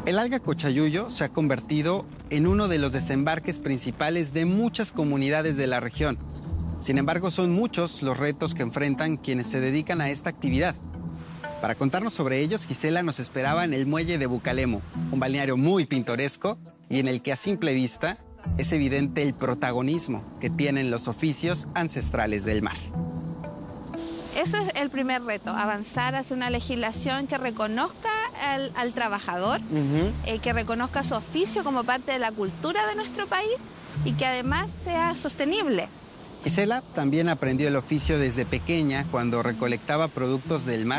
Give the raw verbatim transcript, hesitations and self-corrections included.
El alga cochayuyo se ha convertido en uno de los desembarques principales de muchas comunidades de la región. Sin embargo, son muchos los retos que enfrentan quienes se dedican a esta actividad. Para contarnos sobre ellos, Gisela nos esperaba en el muelle de Bucalemo, un balneario muy pintoresco y en el que a simple vista es evidente el protagonismo que tienen los oficios ancestrales del mar. Eso es el primer reto, avanzar hacia una legislación que reconozca al, al trabajador, uh-huh. eh, que reconozca su oficio como parte de la cultura de nuestro país y que además sea sostenible. Gisela también aprendió el oficio desde pequeña cuando recolectaba productos del mar